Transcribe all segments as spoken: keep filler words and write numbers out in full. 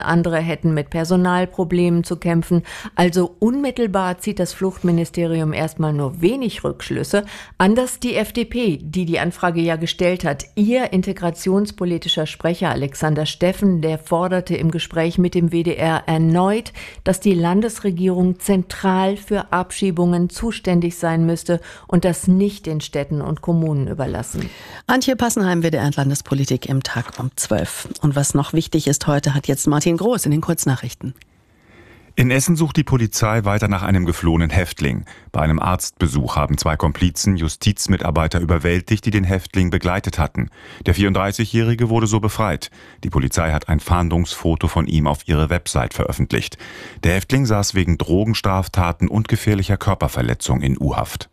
Andere hätten mit Personalproblemen zu kämpfen. Also unmittelbar zieht das Fluchtministerium erstmal nur wenig Rückschlüsse. Anders die F D P, die die Anfrage ja gestellt hat. Ihr integrationspolitischer Sprecher Alexander Steffen, der forderte im Gespräch mit dem W D R erneut, dass die Landesregierung zentral für Abschiebungen zuständig sein müsste und das nicht den Städten und Kommunen überlassen. Antje Passenheim, W D R Landespolitik im Tag um zwölf. Und was noch wichtig ist heute, hat jetzt Martin Groß in den Kurznachrichten. In Essen sucht die Polizei weiter nach einem geflohenen Häftling. Bei einem Arztbesuch haben zwei Komplizen Justizmitarbeiter überwältigt, die den Häftling begleitet hatten. Der vierunddreißigjährige wurde so befreit. Die Polizei hat ein Fahndungsfoto von ihm auf ihre Website veröffentlicht. Der Häftling saß wegen Drogenstraftaten und gefährlicher Körperverletzung in U-Haft.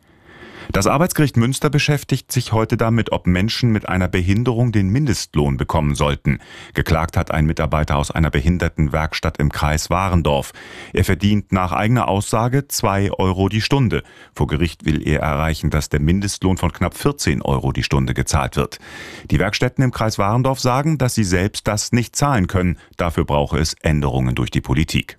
Das Arbeitsgericht Münster beschäftigt sich heute damit, ob Menschen mit einer Behinderung den Mindestlohn bekommen sollten. Geklagt hat ein Mitarbeiter aus einer Behindertenwerkstatt im Kreis Warendorf. Er verdient nach eigener Aussage zwei Euro die Stunde. Vor Gericht will er erreichen, dass der Mindestlohn von knapp vierzehn Euro die Stunde gezahlt wird. Die Werkstätten im Kreis Warendorf sagen, dass sie selbst das nicht zahlen können. Dafür brauche es Änderungen durch die Politik.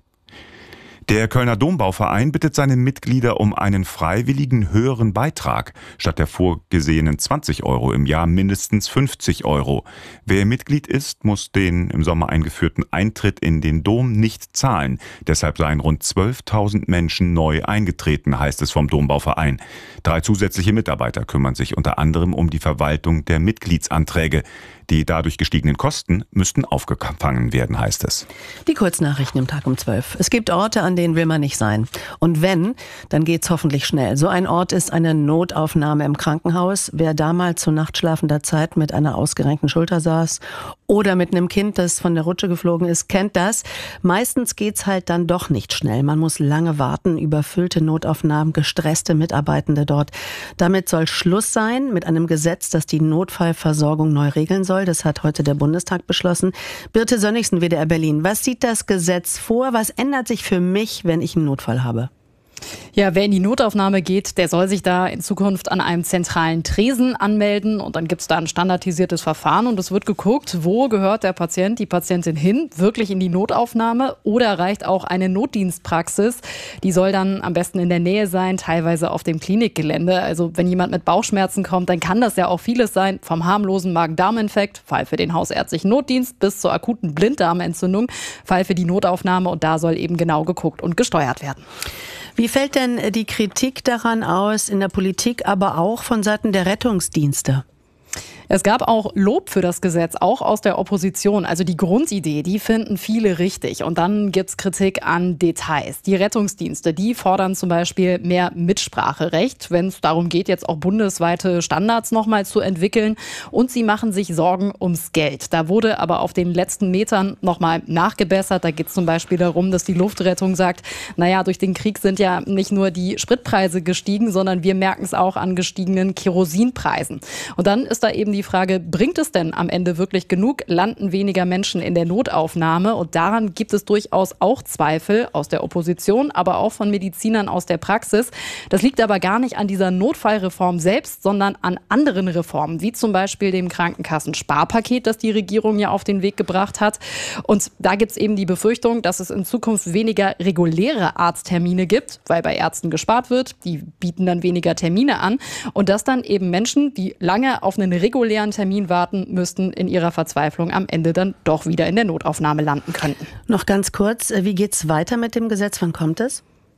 Der Kölner Dombauverein bittet seine Mitglieder um einen freiwilligen höheren Beitrag. Statt der vorgesehenen zwanzig Euro im Jahr mindestens fünfzig Euro. Wer Mitglied ist, muss den im Sommer eingeführten Eintritt in den Dom nicht zahlen. Deshalb seien rund zwölftausend Menschen neu eingetreten, heißt es vom Dombauverein. Drei zusätzliche Mitarbeiter kümmern sich unter anderem um die Verwaltung der Mitgliedsanträge. Die dadurch gestiegenen Kosten müssten aufgefangen werden, heißt es. Die Kurznachrichten im Tag um zwölf. Es gibt Orte, an denen will man nicht sein. Und wenn, dann geht's hoffentlich schnell. So ein Ort ist eine Notaufnahme im Krankenhaus. Wer da mal zu nachtschlafender Zeit mit einer ausgerenkten Schulter saß oder mit einem Kind, das von der Rutsche geflogen ist, kennt das. Meistens geht's halt dann doch nicht schnell. Man muss lange warten, überfüllte Notaufnahmen, gestresste Mitarbeitende dort. Damit soll Schluss sein mit einem Gesetz, das die Notfallversorgung neu regeln soll. Das hat heute der Bundestag beschlossen. Birte Sönnigsen, W D R Berlin. Was sieht das Gesetz vor? Was ändert sich für mich, wenn ich einen Notfall habe? Ja, wer in die Notaufnahme geht, der soll sich da in Zukunft an einem zentralen Tresen anmelden und dann gibt es da ein standardisiertes Verfahren und es wird geguckt, wo gehört der Patient, die Patientin hin, wirklich in die Notaufnahme oder reicht auch eine Notdienstpraxis. Die soll dann am besten in der Nähe sein, teilweise auf dem Klinikgelände. Also wenn jemand mit Bauchschmerzen kommt, dann kann das ja auch vieles sein, vom harmlosen Magen-Darm-Infekt, Fall für den hausärztlichen Notdienst, bis zur akuten Blinddarmentzündung, Fall für die Notaufnahme und da soll eben genau geguckt und gesteuert werden. Wie fällt denn die Kritik daran aus in der Politik, aber auch von Seiten der Rettungsdienste? Es gab auch Lob für das Gesetz, auch aus der Opposition. Also die Grundidee, die finden viele richtig. Und dann gibt's Kritik an Details. Die Rettungsdienste, die fordern zum Beispiel mehr Mitspracherecht, wenn es darum geht, jetzt auch bundesweite Standards nochmal zu entwickeln. Und sie machen sich Sorgen ums Geld. Da wurde aber auf den letzten Metern nochmal nachgebessert. Da geht es zum Beispiel darum, dass die Luftrettung sagt, naja, durch den Krieg sind ja nicht nur die Spritpreise gestiegen, sondern wir merken es auch an gestiegenen Kerosinpreisen. Und dann ist da eben die Frage, bringt es denn am Ende wirklich genug? Landen weniger Menschen in der Notaufnahme? Und daran gibt es durchaus auch Zweifel aus der Opposition, aber auch von Medizinern aus der Praxis. Das liegt aber gar nicht an dieser Notfallreform selbst, sondern an anderen Reformen, wie zum Beispiel dem Krankenkassensparpaket, das die Regierung ja auf den Weg gebracht hat. Und da gibt es eben die Befürchtung, dass es in Zukunft weniger reguläre Arzttermine gibt, weil bei Ärzten gespart wird. Die bieten dann weniger Termine an. Und dass dann eben Menschen, die lange auf einen regulären Termin warten müssten, in ihrer Verzweiflung am Ende dann doch wieder in der Notaufnahme landen könnten. Noch ganz kurz, wie geht's weiter mit dem Gesetz? Wann kommt es?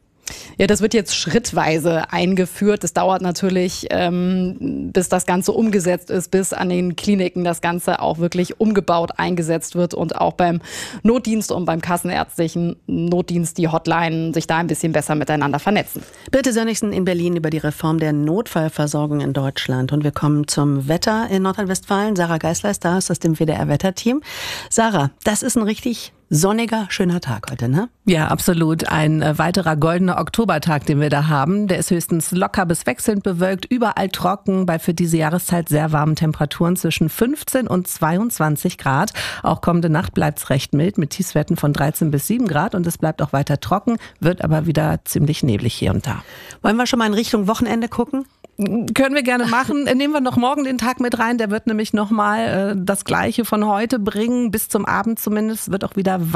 Ja, das wird jetzt schrittweise eingeführt. Das dauert natürlich, ähm, bis das Ganze umgesetzt ist, bis an den Kliniken das Ganze auch wirklich umgebaut eingesetzt wird und auch beim Notdienst und beim kassenärztlichen Notdienst die Hotline sich da ein bisschen besser miteinander vernetzen. Birte Sönnigsen in Berlin über die Reform der Notfallversorgung in Deutschland. Und wir kommen zum Wetter in Nordrhein-Westfalen. Sarah Geisler ist da, ist aus dem W D R-Wetterteam. Sarah, das ist ein richtig sonniger, schöner Tag heute, ne? Ja, absolut. Ein äh, weiterer goldener Oktobertag, den wir da haben. Der ist höchstens locker bis wechselnd bewölkt, überall trocken, bei für diese Jahreszeit sehr warmen Temperaturen zwischen fünfzehn und zweiundzwanzig Grad. Auch kommende Nacht bleibt's recht mild mit Tiefstwerten von dreizehn bis sieben Grad und es bleibt auch weiter trocken, wird aber wieder ziemlich neblig hier und da. Wollen wir schon mal in Richtung Wochenende gucken? Können wir gerne machen. Nehmen wir noch morgen den Tag mit rein. Der wird nämlich nochmal äh, das Gleiche von heute bringen. Bis zum Abend zumindest wird auch wieder